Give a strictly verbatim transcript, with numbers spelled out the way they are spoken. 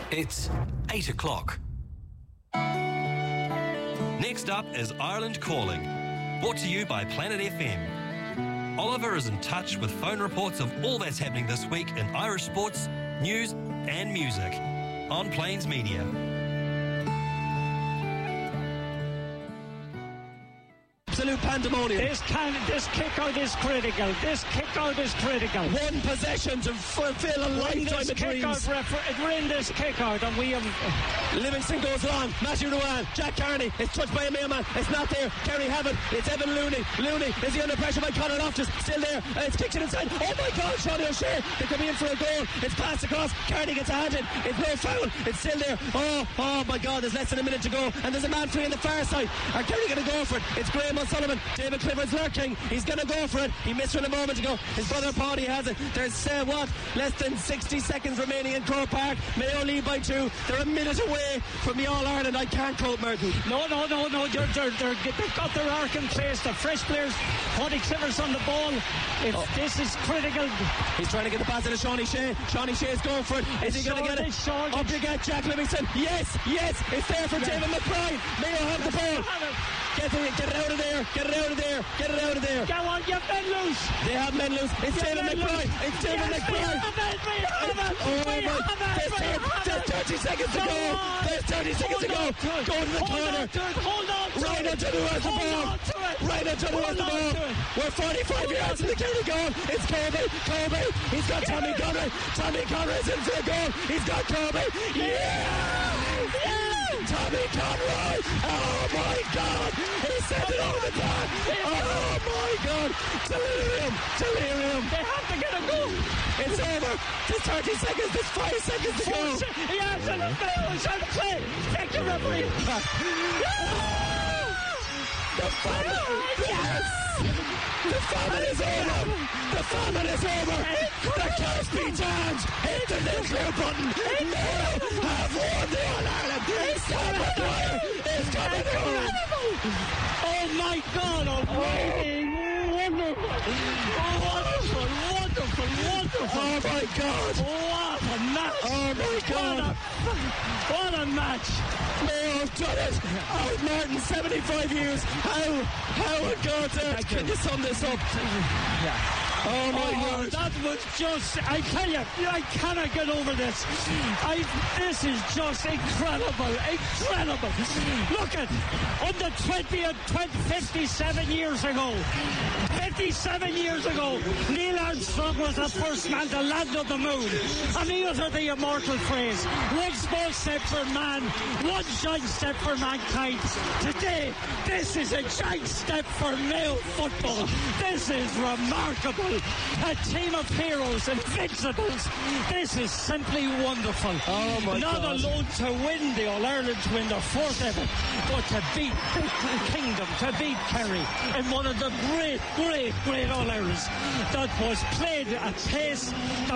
It's eight o'clock. Next up is Ireland Calling, brought to you by Planet F M. Oliver is in touch with phone reports of all that's happening this week in Irish sports, news and music on Plains Media. Absolute pandemonium. This can, this kick out is critical. This kick out is critical. One possession to fulfill a lifetime of dreams. We're in this kick out and we have... Livingston goes long. Matthew Ruan. Jack Carney. It's touched by a mailman. It's not there. Kerry have it. It's Evan Looney. Looney, is he under pressure by Conor Loftus? Still there. Uh, it's kicked it inside. Oh my God, Sean O'Shea. They come in for a goal. It's passed across. Carney gets a hand in. It's no foul. It's still there. Oh, oh my God, there's less than a minute to go. And there's a man free on the far side. Are Kerry going to go for it? It's Graham O'Sullivan. David Clifford's lurking. He's going to go for it. He missed one a moment ago. His brother Paddy has it. There's, uh, what, less than sixty seconds remaining in Croke Park. Mayo lead by two. They're a minute away from the All-Ireland. I can't cope, Murphy. No, no, no, no. They're, they're, they're, they've got their arc in place. The fresh players. Paddy Clifford's on the ball. If oh. This is critical. He's trying to get the pass to Shawnee Shea. Shawnee Shea's going for it. Is it's he going to get it? Short. Up you get Jack Livingston. Yes, yes. It's there for yeah. David McBride. Mayo have the ball. Get it, get it out of there. Get it out of there. Get it out of there. Go on, you've men loose. They have men loose. It's you've David McBride. Loose. It's David yes, McBride. We have it. We have it. Oh we my. have it. There's, there's thirty seconds to go. on. There's thirty seconds Hold to go. To go to the Hold corner. On to it. Hold on to right it. onto the rest of the ball. Right onto the rest of the ball. We're forty-five Hold yards from the county goal. It's Kobe. Kobe. He's got yeah. Tommy Conroy. Tommy Conroy's in for a goal. He's got Kobe. Yeah! Yeah! Tommy Conroy. Oh my God. He sent it over the top. Oh my God. Delirium. Delirium. They have to get a goal. It's over. There's thirty seconds. There's five seconds to go. He has it. It's on play. Take the referee. The famine. Yes. The famine is over. The famine is over. The Kirsty Jams hit the nuclear button. Mayo have won the All-Ireland. Sam McGuire is coming home. Oh my God. Almighty. Wonderful. Wonderful. Wonderful. Wonderful. Oh my God. What a match. Oh my God. What a, what a match. Mayo have done it. Out Martin, seventy-five years. How, how would God uh, can you sum this up? Yeah. Oh my oh, word. That was just, I tell you, I cannot get over this. I, this is just incredible, incredible. Look at, on the twentieth, fifty-seven years ago, fifty-seven years ago, Neil Armstrong was the first man to land on the moon. And he uttered the immortal phrase, one small step for man, one giant step for mankind. Today, this is a giant step for Mayo football. This is remarkable. A team of heroes, invincibles. This is simply wonderful. Oh my Not God. alone to win the All-Ireland, to win their fourth ever, but to beat the Kingdom, to beat Kerry in one of the great, great, great All-Irelands that was played at pace.